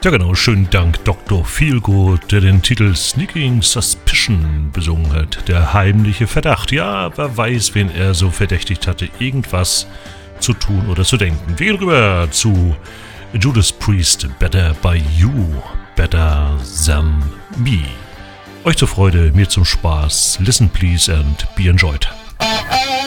Ja genau, schönen Dank Dr. Feelgood, der den Titel Sneaking Suspicion besungen hat. Der heimliche Verdacht. Ja, wer weiß, wen er so verdächtigt hatte, irgendwas zu tun oder zu denken. Wir gehen rüber zu Judas Priest, Better by You, Better Than Me. Euch zur Freude, mir zum Spaß. Listen please and be enjoyed.